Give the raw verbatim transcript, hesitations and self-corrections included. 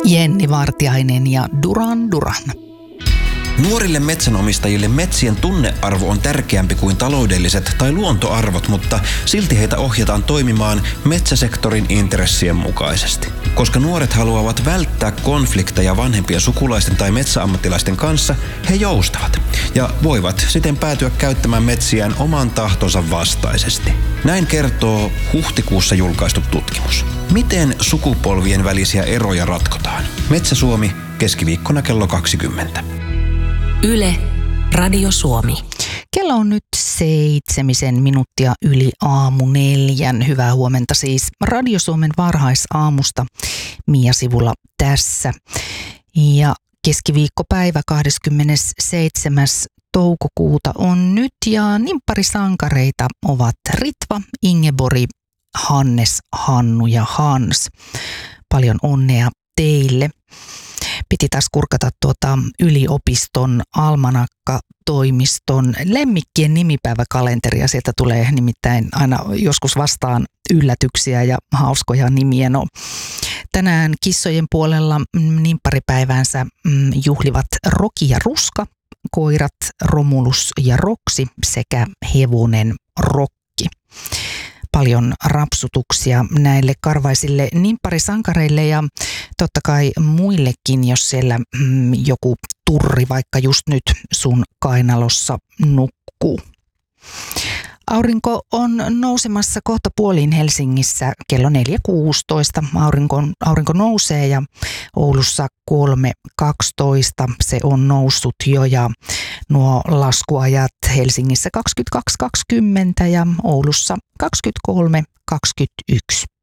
Jenni Vartiainen ja Duran Duran. Nuorille metsänomistajille metsien tunnearvo on tärkeämpi kuin taloudelliset tai luontoarvot, mutta silti heitä ohjataan toimimaan metsäsektorin intressien mukaisesti. Koska nuoret haluavat välttää konflikteja vanhempien sukulaisten tai metsäammattilaisten kanssa, he joustavat ja voivat siten päätyä käyttämään metsiään oman tahtonsa vastaisesti. Näin kertoo huhtikuussa julkaistu tutkimus. Miten sukupolvien välisiä eroja ratkotaan? Metsä Suomi, keskiviikkona kello kaksikymmentä. Yle, Radio Suomi. Kello on nyt seitsemisen minuuttia yli aamu neljän. Hyvää huomenta siis Radio Suomen varhaisaamusta. Mia Sivula tässä. Ja keskiviikkopäivä kahdeskymmenesseitsemäs toukokuuta on nyt ja nimpparisankareita ovat Ritva, Ingebori, Hannes, Hannu ja Hans. Paljon onnea teille. Piti taas kurkata tuota yliopiston almanakka-toimiston lemmikkien nimipäiväkalenteria. Sieltä tulee nimittäin aina joskus vastaan yllätyksiä ja hauskoja nimiä. No, tänään kissojen puolella nimpparipäivänsä juhlivat Roki ja Ruska, koirat Romulus ja Roksi sekä hevonen Rokki. Paljon rapsutuksia näille karvaisille nimpparisankareille ja totta kai muillekin, jos siellä mm, joku turri vaikka just nyt sun kainalossa nukkuu. Aurinko on nousemassa kohta puoliin Helsingissä kello neljä kuusitoista. Aurinko, aurinko nousee ja Oulussa kolme kaksitoista se on noussut jo ja nuo laskuajat Helsingissä kaksikymmentäkaksi kaksikymmentä ja Oulussa kaksikymmentäkolme kaksikymmentäyksi.